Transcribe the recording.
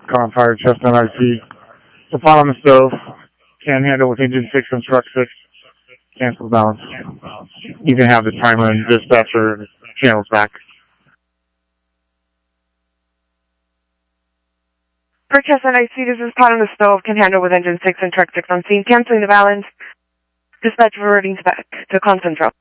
Calling fire Chestnut IC. The pot on the stove. Can't handle with engine 6 and truck 6. Cancel balance. You can have the timer and dispatcher channels back. For Chestnut IC, this is pot on the stove. Can handle with engine 6 and truck 6 on scene. Canceling the balance. Dispatch reverting back to Concentral.